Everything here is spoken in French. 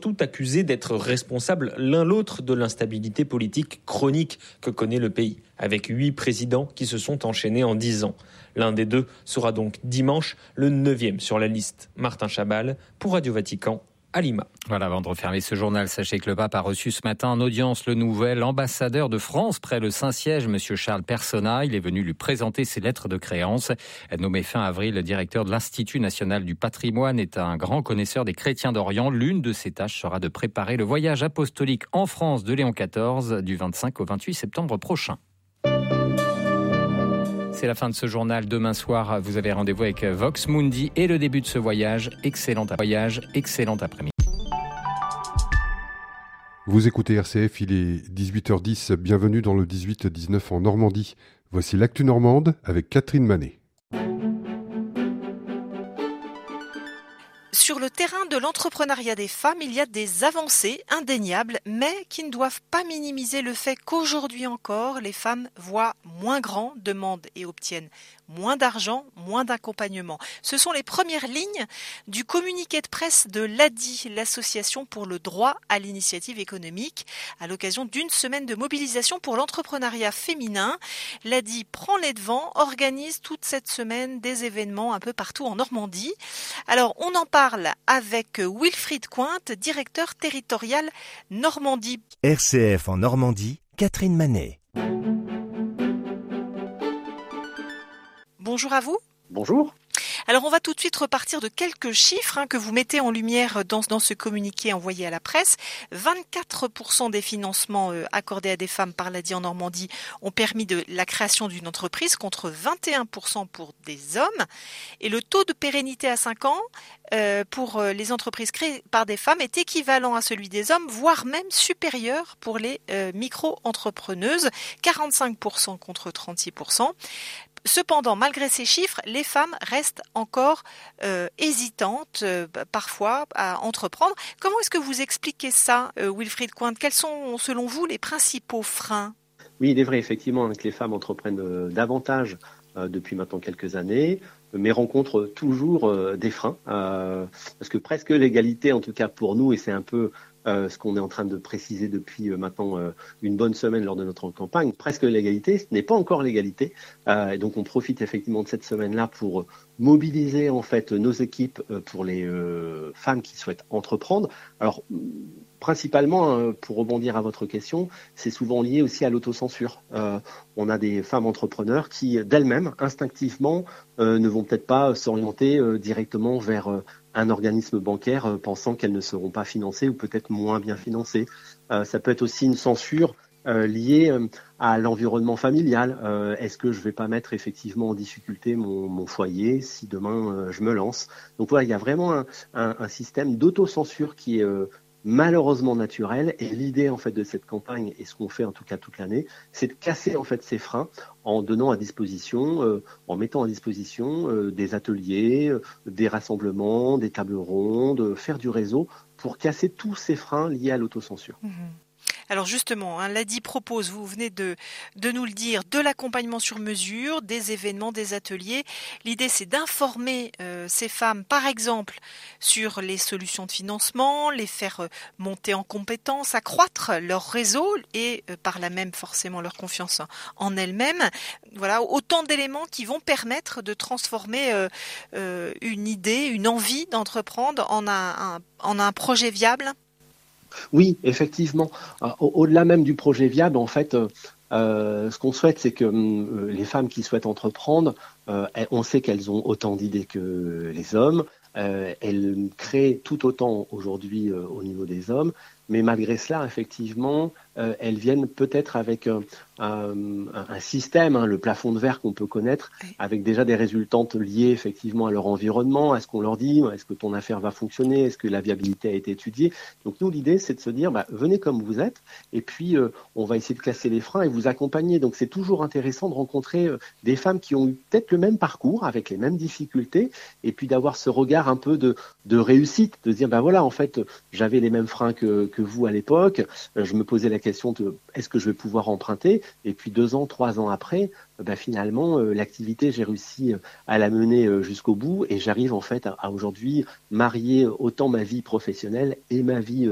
surtout accusés d'être responsables l'un l'autre de l'instabilité politique chronique que connaît le pays, avec 8 présidents qui se sont enchaînés en 10 ans. L'un des deux sera donc dimanche le 9e sur la liste. Martin Chabal pour Radio Vatican. À Lima. Voilà, avant de refermer ce journal, sachez que le pape a reçu ce matin en audience le nouvel ambassadeur de France près le Saint-Siège, M. Charles Personna. Il est venu lui présenter ses lettres de créance. Nommé fin avril, le directeur de l'Institut national du patrimoine est un grand connaisseur des chrétiens d'Orient. L'une de ses tâches sera de préparer le voyage apostolique en France de Léon XIV du 25 au 28 septembre prochain. C'est la fin de ce journal. Demain soir, vous avez rendez-vous avec Vox Mundi et le début de ce voyage. Excellent après-midi. Vous écoutez RCF, il est 18h10. Bienvenue dans le 18-19 en Normandie. Voici l'actu normande avec Catherine Manet. Sur le terrain de l'entrepreneuriat des femmes, il y a des avancées indéniables, mais qui ne doivent pas minimiser le fait qu'aujourd'hui encore, les femmes voient moins grand, demandent et obtiennent moins d'argent, moins d'accompagnement. Ce sont les premières lignes du communiqué de presse de l'ADI, l'Association pour le droit à l'initiative économique, à l'occasion d'une semaine de mobilisation pour l'entrepreneuriat féminin. L'ADI prend les devants, organise toute cette semaine des événements un peu partout en Normandie. Alors, on en parle avec Wilfried Cointe, directeur territorial Normandie. RCF en Normandie, Catherine Manet. Bonjour à vous. Bonjour. Alors on va tout de suite repartir de quelques chiffres que vous mettez en lumière dans ce communiqué envoyé à la presse. 24% des financements accordés à des femmes par l'ADI en Normandie ont permis de la création d'une entreprise contre 21% pour des hommes. Et le taux de pérennité à 5 ans pour les entreprises créées par des femmes est équivalent à celui des hommes, voire même supérieur pour les micro-entrepreneuses, 45% contre 36%. Cependant, malgré ces chiffres, les femmes restent encore hésitantes parfois à entreprendre. Comment est-ce que vous expliquez ça, Wilfried Cointe ? Quels sont, selon vous, les principaux freins ? Oui, il est vrai effectivement que les femmes entreprennent davantage depuis maintenant quelques années, mais rencontrent toujours des freins, parce que presque l'égalité, en tout cas pour nous, et c'est un peu ce qu'on est en train de préciser depuis maintenant une bonne semaine lors de notre campagne, presque l'égalité, ce n'est pas encore l'égalité. Et donc on profite effectivement de cette semaine-là pour mobiliser en fait nos équipes pour les femmes qui souhaitent entreprendre. Alors principalement, pour rebondir à votre question, c'est souvent lié aussi à l'autocensure. On a des femmes entrepreneurs qui, d'elles-mêmes, instinctivement, ne vont peut-être pas s'orienter directement vers un organisme bancaire pensant qu'elles ne seront pas financées ou peut-être moins bien financées. Ça peut être aussi une censure liée à l'environnement familial. Est-ce que je ne vais pas mettre effectivement en difficulté mon foyer si demain je me lance ? Donc voilà, il y a vraiment un système d'autocensure qui est malheureusement naturel, et l'idée en fait de cette campagne, et ce qu'on fait en tout cas toute l'année, c'est de casser en fait ces freins en donnant à disposition, en mettant à disposition des ateliers, des rassemblements, des tables rondes, faire du réseau pour casser tous ces freins liés à l'autocensure. Alors justement, l'ADI propose, vous venez de nous le dire, de l'accompagnement sur mesure, des événements, des ateliers. L'idée, c'est d'informer ces femmes, par exemple, sur les solutions de financement, les faire monter en compétences, accroître leur réseau et par là même forcément leur confiance en elles-mêmes. Voilà, autant d'éléments qui vont permettre de transformer une idée, une envie d'entreprendre en un projet viable. Oui, effectivement. Au-delà même du projet viable, en fait, ce qu'on souhaite, c'est que les femmes qui souhaitent entreprendre, on sait qu'elles ont autant d'idées que les hommes. Elles créent tout autant aujourd'hui au niveau des hommes, mais malgré cela, effectivement, elles viennent peut-être avec un système, le plafond de verre qu'on peut connaître, avec déjà des résultantes liées effectivement à leur environnement, à ce qu'on leur dit, est-ce que ton affaire va fonctionner, est-ce que la viabilité a été étudiée. Donc nous, l'idée, c'est de se dire, venez comme vous êtes, et puis on va essayer de casser les freins et vous accompagner. Donc c'est toujours intéressant de rencontrer des femmes qui ont eu peut-être le même parcours, avec les mêmes difficultés, et puis d'avoir ce regard un peu de réussite, de se dire, voilà, en fait, j'avais les mêmes freins que vous à l'époque, je me posais la question de est-ce que je vais pouvoir emprunter, et puis 2 ans, 3 ans après, finalement, l'activité, j'ai réussi à la mener jusqu'au bout, et j'arrive en fait à aujourd'hui marier autant ma vie professionnelle et ma vie